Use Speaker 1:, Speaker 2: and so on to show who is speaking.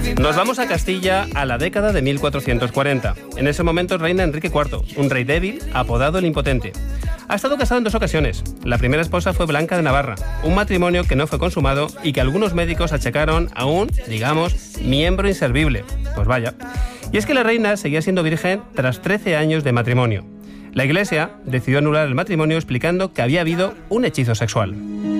Speaker 1: Nos vamos a Castilla a la década de 1440. En ese momento reina Enrique IV, un rey débil apodado el Impotente. Ha estado casado en 2 ocasiones. La primera esposa fue Blanca de Navarra, un matrimonio que no fue consumado y que algunos médicos achacaron a un, digamos, miembro inservible. Pues vaya. Y es que la reina seguía siendo virgen tras 13 años de matrimonio. La Iglesia decidió anular el matrimonio explicando que había habido un hechizo sexual.